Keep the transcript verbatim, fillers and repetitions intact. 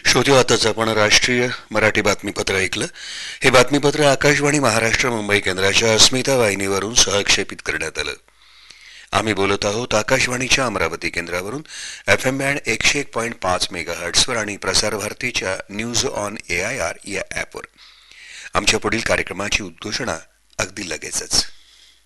श्रोते, आताच आपण राष्ट्रीय मराठी बातमीपत्र ऐकलं. हे बातमीपत्र आकाशवाणी महाराष्ट्र मुंबई केंद्राच्या अस्मिता वाहिनीवरून सहक्षेपित करण्यात आलं. आम्ही बोलत आहोत आकाशवाणीच्या अमरावती केंद्रावरून एफ एम बँड एकशे एक पॉईंट पाच मेगा हर्ट्सवर आणि प्रसार भारतीच्या news on A I R या ॲपवर. आमच्या पुढील कार्यक्रमाची उद्घोषणा अगदी लगेचच.